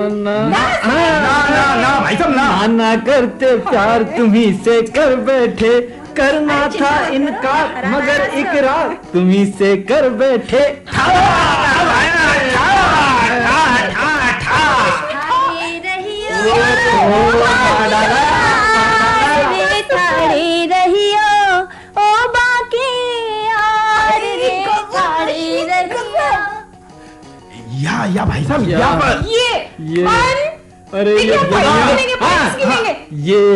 ना भाई साहब ना करते प्यार तुम्ही से कर बैठे, करना था इनकार मगर इकरार तुम्ही से कर बैठे। या भाई साहब ये अरे ये